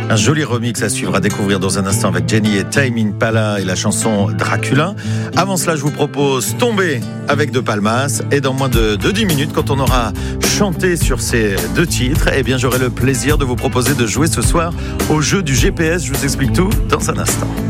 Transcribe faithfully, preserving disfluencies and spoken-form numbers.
Un joli remix à suivre, à découvrir dans un instant avec Jenny et Tame Impala et la chanson Dracula. Avant cela, je vous propose Tomber avec De Palmas. Et dans moins de, de dix minutes, quand on aura chanté sur ces deux titres, eh bien, j'aurai le plaisir de vous proposer de jouer ce soir au jeu du G P S. Je vous explique tout dans un instant.